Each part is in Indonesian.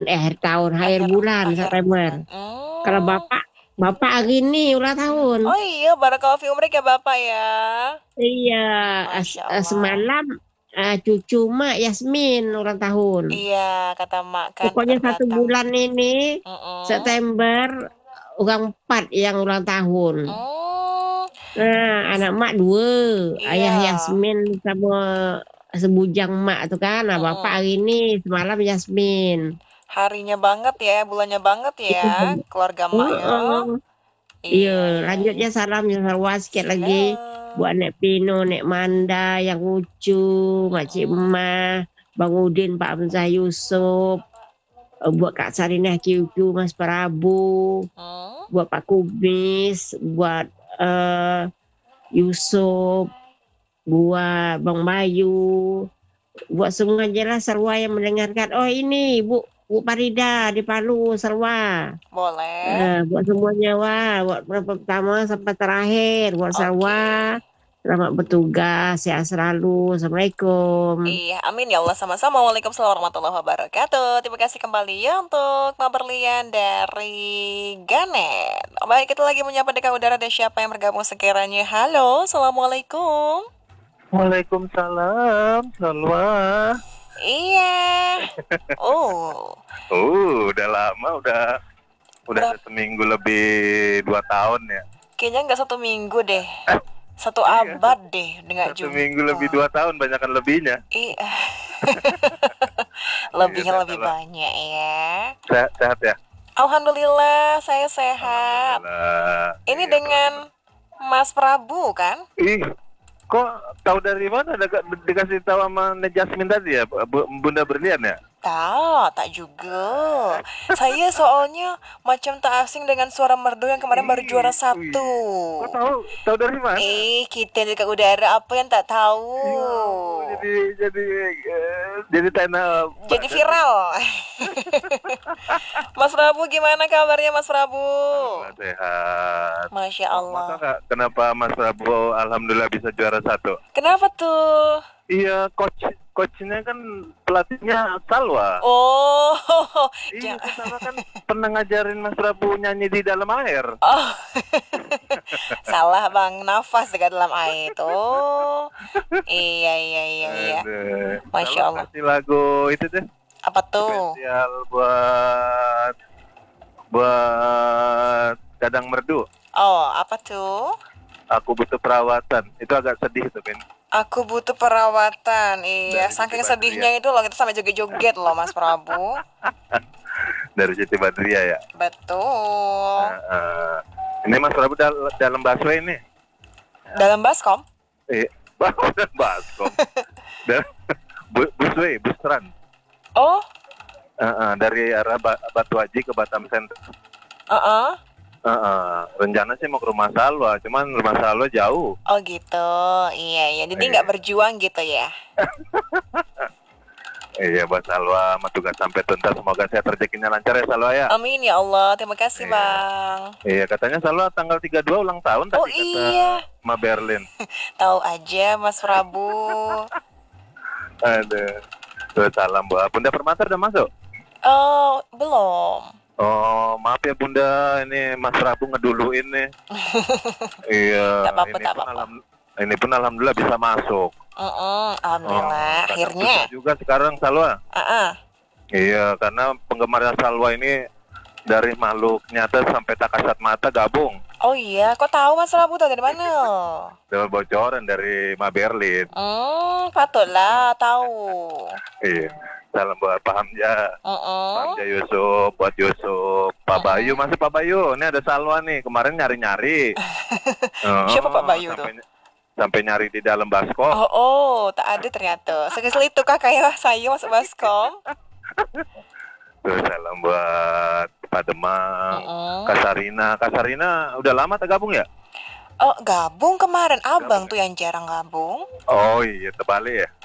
akhir bulan akhir September. bulan. Kalau bapak hari ini ulang tahun. Oh iya, barakallahu fi umrik ya Bapak ya. Iya, Masya Allah. semalam cucu Mak Yasmin ulang tahun. Iya, kata Mak kan Pokoknya baru satu datang. bulan ini Mm-mm. September orang 4 yang ulang tahun. Hmm, Nah, anak Mak 2, ayah iya. Yasmin sama sebujang Mak tuh kan. Nah, bapak Mm-mm. hari ini semalam Yasmin. Harinya banget ya, bulannya banget ya, Iya. keluarga Maknya. Heeh. Iya, Iya, iya, iya. lanjutnya salam yang sarwa sikit lagi buat Siap. Nek Pino, Nek Manda, yang lucu, Makcik Mm-mm. Emah, Bang Udin, Pak Hamzah Yusuf, buat Kak Sarinah Ciucu, Mas Prabu, Hmm. buat Pak Kubis, buat eh, Yusuf, buat Bang Bayu, buat semua jelas Sarwa yang mendengarkan. Oh ini Bu Parida di Palu, Sarwa. Boleh. Buat semuanya buat pertama sampai terakhir, buat Oke. selamat bertugas, sehat selalu, assalamualaikum. Iya, amin ya Allah sama-sama. Waalaikumsalam warahmatullahi wabarakatuh. Terima kasih kembali ya untuk Mbak Berlian dari Ganet. Baik, kita lagi menyapa dekat udara dan siapa yang bergabung sekiranya. Halo, Assalamualaikum. Waalaikumsalam, Salwa. Iya. Oh, Udah lama, udah berapa? ada seminggu lebih 2 tahun ya. Kayaknya nggak 1 minggu deh. Satu Iya, abad deh, nggak satu minggu lebih jumpa. 2 tahun, banyakkan lebihnya. Iya, Iya, lebihnya udah lebih Salwa. banyak ya. Sehat, sehat ya. Alhamdulillah, saya sehat. Alhamdulillah. Ini Iya, kalau gitu. dengan Mas Prabu kan? Ih, kok tahu dari mana? Dikasih tahu sama Jasmine tadi ya, Bunda Berlian ya? Tak juga. Saya soalnya macam tak asing dengan suara merdu yang kemarin baru juara Wih, satu. kok tahu dari mana? Kita dekat udara apa yang tak tahu? Ya ampun, jadi tanah Jadi viral. Mas Prabu gimana kabarnya Mas Prabu? Alhamdulillah sehat. Masya Kok masa Allah. nggak? Kenapa Mas Prabowo Alhamdulillah bisa juara satu? Kenapa tuh? Iya, coachnya kan pelatihnya Salwa. Oh, Iya, jangan. kan Salwa kan pernah ngajarin Mas Prabowo nyanyi di dalam air. Oh, salah bang, nafas dekat dalam air itu. Iya, iya, iya, iya. Aduh. Masya Salwa Allah. kasih lagu itu deh, Apa tuh? spesial buat Kadang Merdu. Oh, apa tuh? Aku butuh perawatan. Itu agak sedih tuh, Min. Aku butuh perawatan. Iya, Dari Siti saking Badriah. sedihnya itu loh kita sampai joget-joget loh Mas Prabu. Dari Siti Badriah ya. Betul. Ini Mas Prabu dalam busway ini. Dalam baskom? Dan baskom. Dan busway, bus run. Oh, Dari arah Batu Haji ke Batam Center. Rencana sih mau ke rumah Salwa, cuman rumah Salwa jauh. Oh gitu. Iya, iya. Jadi Iya. nggak berjuang gitu ya? Iya, buat Salwa, sama tugas sampai tuntas. Semoga saya rezekinya lancar ya Salwa ya. Amin ya Allah. Terima kasih Iya. bang. Iya, katanya Salwa tanggal 32 ulang tahun Oh tadi kata iya. Ma Berlin. Tahu aja Mas Prabu. Aduh. Terus salam buat Bunda Permata udah masuk? Oh, belum. Oh, maaf ya Bunda, ini Mas Prabu ngeduluin nih. Iya, Tak apa-apa, tak apa-apa. ini pun alhamdulillah bisa masuk. Alhamdulillah. Karena Akhirnya. susah juga sekarang Salwa. Iya, karena penggemarnya Salwa ini dari makhluk nyata sampai tak kasat mata gabung. Oh iya, kok tahu Mas Prabu tahu dari mana? Dapat bocoran dari Ma Berlin. Patutlah tahu. Iya. Salam buat Pak Hamzah. Pak Hamzah Yusuf, buat Yusuf. Pak Bayu, masih Pak Bayu. Ini ada Salwa nih, kemarin nyari-nyari. Siapa Pak Bayu tuh? Sampai nyari di dalam baskom. Oh, tak ada ternyata. Sekali itu kah kayak saya masuk baskom? Terus salam buat Pak Demang, Kak Sarina. Kak Sarina udah lama tak gabung ya? Oh, gabung kemarin. Abang tuh yang jarang gabung. Oh iya, terbalik ya.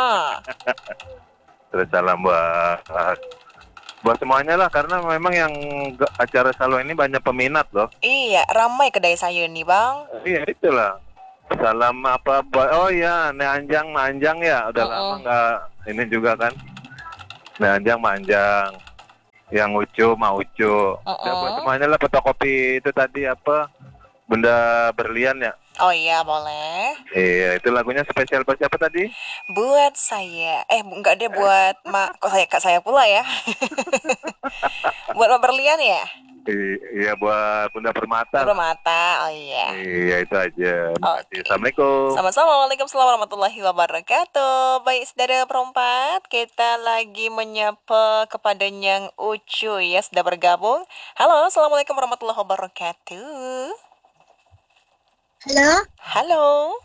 Terus salam buat semuanya lah, karena memang yang acara Salwa ini banyak peminat loh. Iya, ramai kedai saya nih bang. Iya itulah. Salam apa buat, oh iya, Anjang Manjang ya, udah lama nggak ini juga kan. Anjang Manjang. Yang Ucu, Ma Ucu. Ya buat semuanya lah fotokopi itu tadi apa? Benda berlian ya. Oh iya, boleh. Iya, itu lagunya spesial buat siapa tadi? Buat saya. Enggak deh, buat kok kak saya pula ya. Buat Mak Berlian ya? Iya, buat Bunda Permata. Permata, oh iya. Iya, itu aja. Oke. Assalamualaikum. Sama-sama, waalaikumsalam warahmatullahi wabarakatuh. Baik, saudara perempat, kita lagi menyapa kepada Nyang Ucu ya, sudah bergabung. Halo, assalamualaikum warahmatullahi wabarakatuh. Halo. Halo.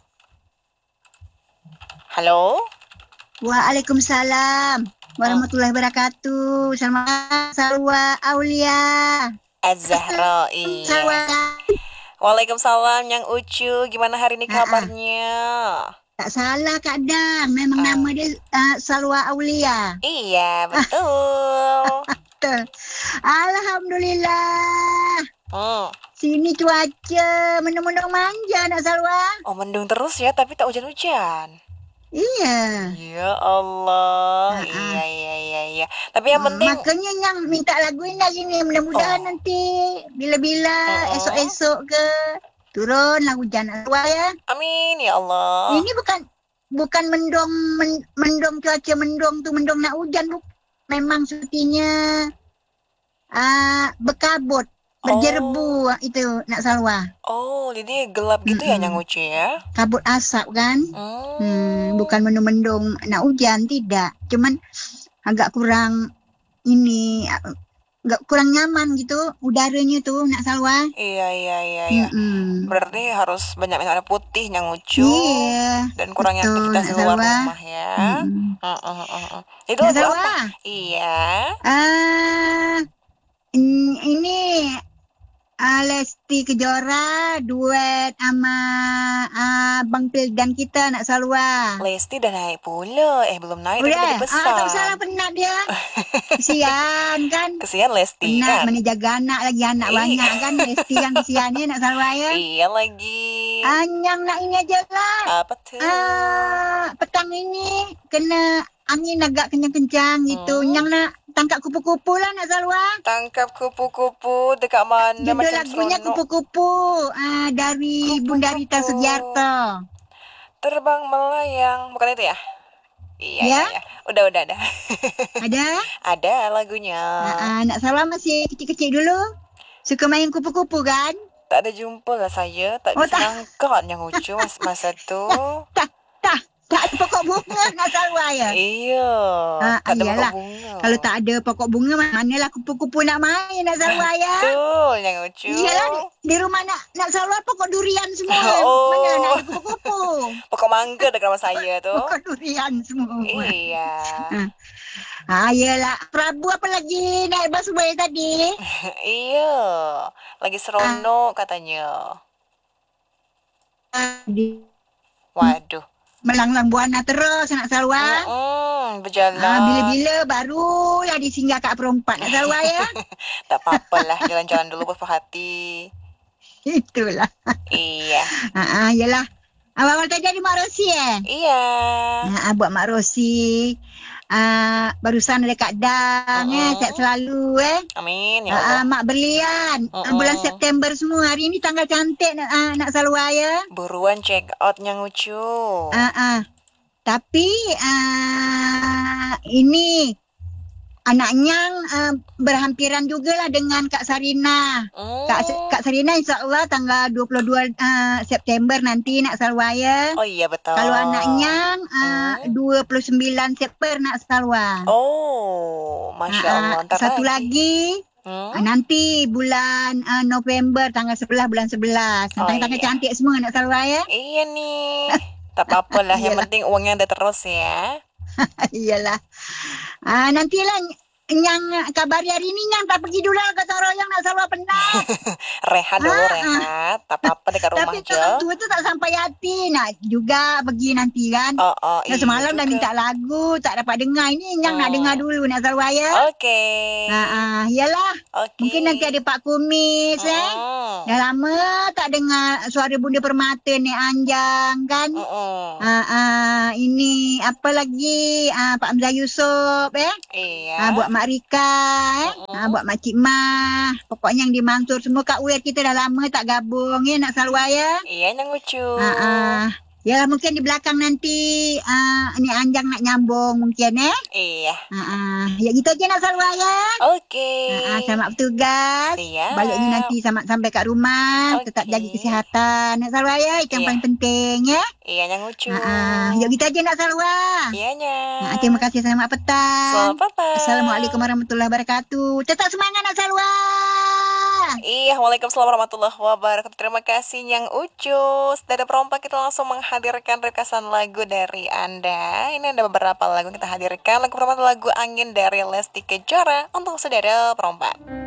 Halo. Waalaikumsalam warahmatullahi wabarakatuh. Selamat Salwa Aulia. Az-Zahra, iya. Salwa. Waalaikumsalam, Nyang Ucu. Gimana hari ini kabarnya? Tak salah Kak Dam. Memang nama dia Salwa Aulia. Iya, betul. Betul. Alhamdulillah. Sini cuaca mendung-mendung manja nak Salwa. Oh, mendung terus ya, tapi tak hujan-hujan. Iya. Ya Allah. Iya. Tapi yang penting makanya yang minta lagu ini sini, mudah-mudahan nanti bila-bila esok-esok ke turun lagu hujan Salwa ya. Amin ya Allah. Ini bukan mendung cuaca mendung tu mendung nak hujan, memang sepertinya berkabut, berjerbu itu nak Salwa. Oh, jadi gelap gitu ya Nyang Ucu ya? Kabut asap kan. Bukan mendung-mendung nak hujan, tidak. Cuman agak kurang agak kurang nyaman gitu udaranya tuh nak Salwa. Iya. Berarti harus banyak minum air putih Nyang Ucu. Iya. Dan kurangnya betul, aktivitas di luar Salwa. rumah ya. Itu Nak lagu Salwa. apa? Iya. Ini Lesti Kejora duet sama Bang Pildan kita nak Salwa. Lesti udah naik pula. Belum naik tapi Udah, udah pesan. tak salah penat dia. Kesian kan. Kesian Lesti Penat kan. mana jaga anak lagi, anak banyak kan. Lesti kan kesiannya nak Salwa ya. Iya lagi. Yang nak ini aja lah. Apa tuh? Petang ini kena angin agak kencang-kencang gitu. Yang nak tangkap kupu-kupu lah nak Salwa. Tangkap kupu-kupu dekat mana Judul macam lagunya seronok. kupu-kupu dari Bunda Rita Sugiarto. Terbang melayang, bukan itu ya? Iya. Ya? Udah. Ada? Ada lagunya. Nak Salwa masih kecil-kecil dulu. Suka main kupu-kupu kan? Tak ada jumpa lah saya, tak bisa angkat Nyang Ucu masa tu. Tak ada pokok bunga nak Salwa ya. Iya. Tak ada iyalah. pokok bunga. Kalau tak ada pokok bunga, manalah kupu-kupu nak main nak Salwa ya. Betul, Nyang Ucu. Iyalah, di rumah nak Salwa pokok durian semua. Oh. Mana nak ada kupu-kupu? Pokok mangga dekat rumah saya tu. Pokok durian semua. Iya. Iyalah. Prabu apa lagi naik busway tadi? Iya. Lagi seronok katanya. Waduh. Melanglang buana terus nak Salwa. Berjalan. Bila-bila barulah disinggah kat perempat nak Salwa ya. Tak apa-apalah, jalan-jalan dulu berhati. Itulah. Iya. Yalah. Awal tadi ada Mak Rosi Iya. Buat Mak Rosi. Barusan ada Kak Dang sehat selalu Amin ya Allah. Mak Berlian bulan September semua. Hari ni tanggal cantik nak Salwa ya. Buruan check out Nyang Ucu. Tapi ini anaknya berhampiran jugalah dengan Kak Sarina. Kak Sarina insyaAllah tanggal 22 September nanti nak Salwa ya. Oh iya betul. Kalau anaknya 29 September nak Salwa. Oh, Masya Allah. Satu lagi nanti bulan November tanggal 11 bulan 11. Tanggal-tanggal cantik semua nak Salwa ya. Iya nih. Tak apa-apalah, yang penting uangnya ada terus ya. Iyalah. Nantilah yang kabari hari ni yang tak pergi dulu gotong royong nak Salwa penat. Rehat dulu, rehat. Tak apa-apa dekat rumah Tapi je. orang tua tu tak sampai hati nak juga pergi nanti kan. Iya Semalam juga. dah minta lagu tak dapat dengar. Ini yang nak dengar dulu nak Salwa ya. Okey. Yalah. Okey. Mungkin nanti ada Pak Kumis Dah lama tak dengar suara Bunda Permata ni Anjang kan. Ini apa lagi Pak Hamzah Yusof Iya. buat Mak Rika buat makcik mah. Pokoknya yang di Mansur semua Kak Wir kita dah lama tak gabung ya nak Salwa ya. Iya Nyang Ucu. Ya mungkin di belakang nanti ini Anjang nak nyambung mungkin Iya. Ya gitu aja nak Salwa ya. Oke. Selamat bertugas. Siap. Baliknya nanti sampai kat rumah. Oke. Tetap jaga kesihatan nak Salwa ya. Itu yang Iya. paling penting ya. Iya Nyang Ucu. Ya gitu aja nak Salwa. Iya Nyang. Terima kasih, selamat petang. Selamat petang. Assalamualaikum warahmatullahi wabarakatuh. Tetap semangat nak Salwa. Iya, Waalaikumsalam warahmatullahi wabarakatuh. Terima kasih Nyang Ucus. Dari perompak kita langsung menghadirkan requestan lagu dari Anda. Ini ada beberapa lagu yang kita hadirkan. Lagu pertama lagu Angin dari Lesti Kejora untuk saudara perompak.